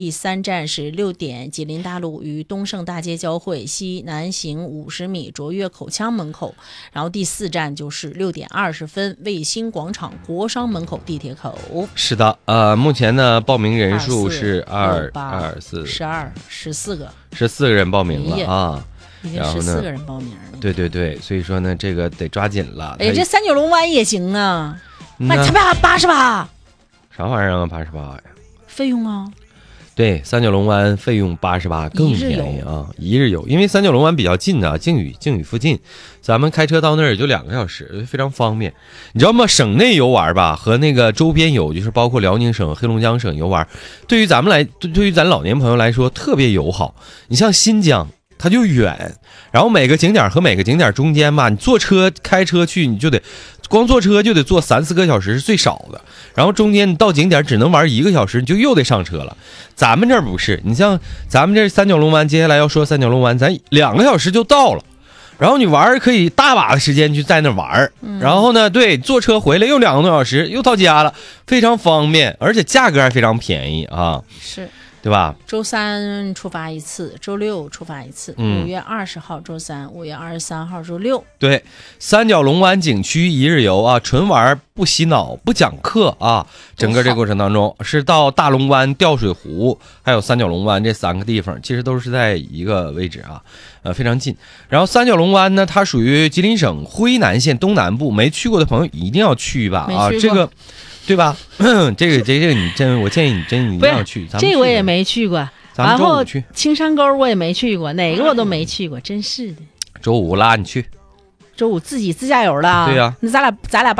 第3站是6点，吉林大路与东胜大街交汇，西南行50米，卓越口腔门口。然后第4站就是6点20分，卫星广场国商门口地铁口。 是的，目前呢报名人数是 14个 ，14个人报名了啊。 已经14个人报名了。 对对对，所以说呢，这个得抓紧了。 哎，这3角龙湾也行啊，买88，88， 啥玩意儿啊？88呀？ 费用啊？ 对，3角龙湾费用88，更便宜啊！一日游，因为3角龙湾比较近啊，靖宇附近，咱们开车到那儿也就2个小时，非常方便。你知道吗？省内游玩吧，和那个周边游，就是包括辽宁省、黑龙江省游玩，对于咱老年朋友来说特别友好。你像新疆，它就远，然后每个景点和每个景点中间吧，你开车去，你就得光坐车就得坐3-4个小时是最少的，然后中间你到景点只能玩1个小时，你就又得上车了。咱们这儿不是，你像咱们这3角龙湾，接下来要说3角龙湾，咱2个小时就到了，然后你玩可以大把的时间去在那玩，然后呢，对，坐车回来又2个多小时，又到家了，非常方便，而且价格还非常便宜啊。 是。 对吧？ 周3出发一次，周6出发一次。5月20号周3，5月23号周6。 对，3角龙湾景区一日游啊，纯玩不洗脑不讲课啊。整个这过程当中是到大龙湾、吊水湖还有3角龙湾这3个地方，其实都是在一个位置啊，非常近。然后3角龙湾呢，它属于吉林省徽南县东南部，没去过的朋友一定要去吧啊，这个。对吧？这个我建议你一定要去。 这我也没去过。 咱们周5去。 青山沟我也没去过，哪个我都没去过，真是的。 周5拉你去。 周5自己自驾游了。 对呀。 那咱俩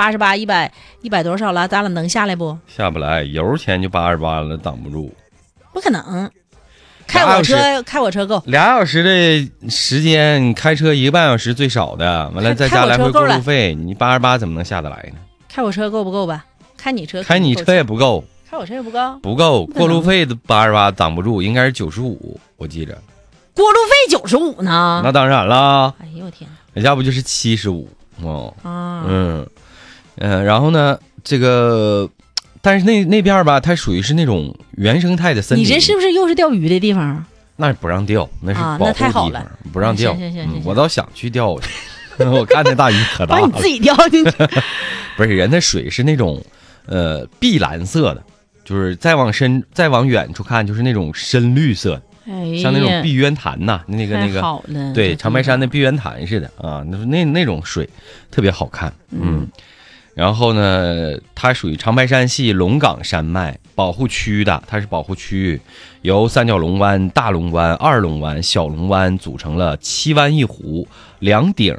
88、100多少了？咱俩能下来不？ 下不来，油钱就88了，挡不住。 不可能。开我车够。 2小时的时间，你开车1个半小时最少的，完了再加来回过路费，你88怎么能下得来呢？ 开我车够不够吧？开你车也不够， 开我车也不够， 过路费的88挡不住，应该是95，我记着。 过路费95呢？ 那当然了。 哎呦我天， 要不就是75哦。然后呢，这个，但是那边吧，它属于是那种原生态的森林。 你这是不是又是钓鱼的地方？ 那不让钓，那是保护地方，不让钓。 行， 我倒想去钓去，我看那大鱼可大了。 把你自己钓进去。 不是，人的水是那种。碧蓝色的，就是再往远处看就是那种深绿色的，像那种碧渊潭呐，那个对，长白山的碧渊潭似的啊，那种水特别好看。然后呢，它属于长白山系龙岗山脉保护区的，它是保护区域，由3角龙湾、大龙湾、二龙湾、小龙湾组成了7湾1湖2顶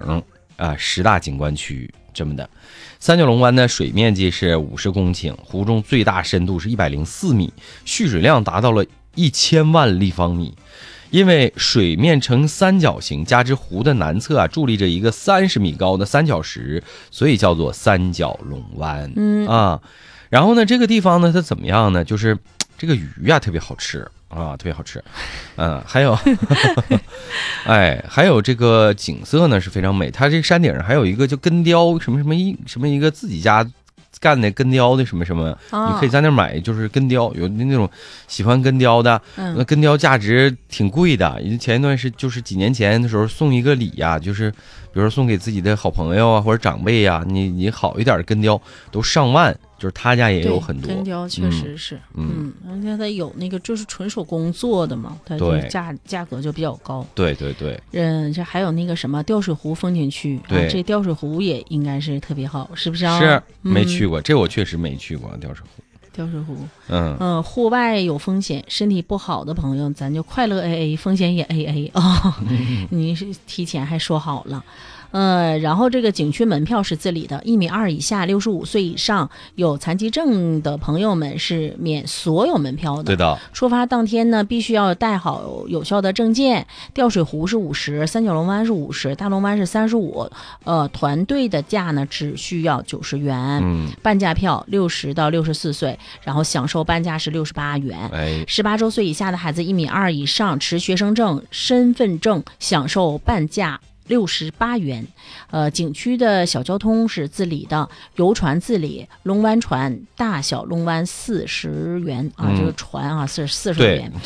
10大景观区域这么的。3角龙湾的水面积是50公顷，湖中最大深度是104米，蓄水量达到了1000万立方米。因为水面呈三角形，加之湖的南侧伫立着一个30米高的三角石，所以叫做3角龙湾。然后呢，这个地方呢，它怎么样呢？就是这个鱼特别好吃。特别好吃，还有，还有这个景色呢是非常美。它这个山顶上还有一个就根雕什么一个自己家干的根雕的什么，你可以在那买，就是根雕，有那种喜欢根雕的，那根雕价值挺贵的。前一段就是几年前的时候送一个礼呀，就是比如说送给自己的好朋友啊或者长辈呀，你好一点的根雕都上万。就是他家也有很多根雕，确实是，而且它有那个就是纯手工做的嘛，它就价格就比较高。 对， 这还有那个什么吊水湖风景区，这吊水湖也应该是特别好，是不是啊？ 是，没去过，这我确实没去过吊水湖。 户外有风险，身体不好的朋友，咱就快乐 AA， 风险也 AA 啊。你是提前还说好了。然后这个景区门票是自理的，1.2米以下65岁以上有残疾证的朋友们是免所有门票的。 对的。 出发当天呢，必须要带好有效的证件。吊水湖是50，3角龙湾是50，大龙湾是35。团队的价呢只需要90元。半价票60到64岁，然后享受半价是68元。18周岁以下的孩子1.2米以上，持学生证、身份证享受半价 68元。景区的小交通是自理的，游船自理，龙湾船大小龙湾40元啊，这个船啊是40元。